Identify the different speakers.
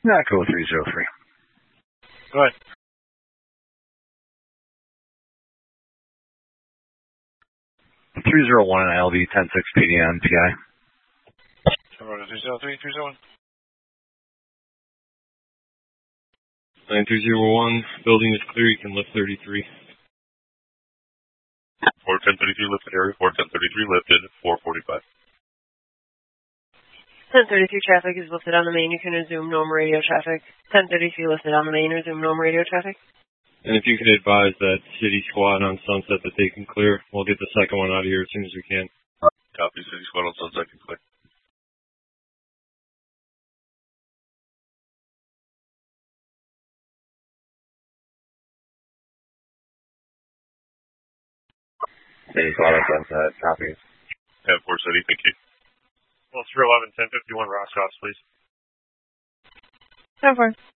Speaker 1: Echo 303.
Speaker 2: Go ahead.
Speaker 1: 301 and ILV 10-6 PD on PI.
Speaker 2: 303, 301.
Speaker 3: 9301, building is clear, you can lift 33.
Speaker 4: 41033 lifted area, 41033 lifted, 445.
Speaker 5: 1033 traffic is lifted on the main, you can resume normal radio traffic. 1033 lifted on the main, resume normal radio traffic.
Speaker 3: And if you can advise that city squad on Sunset that they can clear, we'll get the second one out of here as soon as we can.
Speaker 4: Copy, city squad on Sunset can clear.
Speaker 1: City squad on Sunset, copy.
Speaker 4: 10-4 city, thank you.
Speaker 2: Well, 311, 1051 Roscoffs, please.
Speaker 5: 10-4.